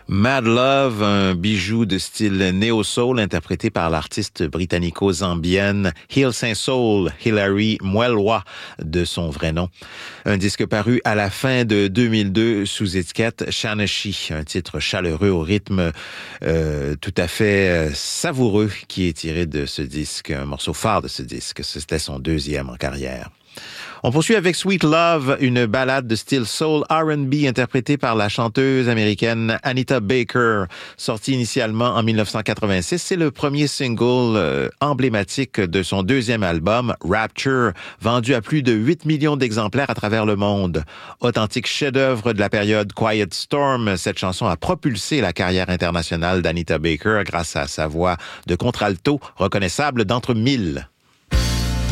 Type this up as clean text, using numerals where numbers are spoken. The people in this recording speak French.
Mad Love, un bijou de style néo-soul interprété par l'artiste britannico-zambienne Hill Saint Soul, Hilary Mwelwa de son vrai nom. Un disque paru à la fin de 2002 sous étiquette Shanashi, un titre chaleureux au rythme tout à fait savoureux qui est tiré de ce disque, un morceau phare de ce disque. C'était son deuxième en carrière. On poursuit avec Sweet Love, une ballade de style soul R&B interprétée par la chanteuse américaine Anita Baker. Sortie initialement en 1986, c'est le premier single emblématique de son deuxième album, Rapture, vendu à plus de 8 millions d'exemplaires à travers le monde. Authentique chef-d'œuvre de la période Quiet Storm, cette chanson a propulsé la carrière internationale d'Anita Baker grâce à sa voix de contralto reconnaissable d'entre mille.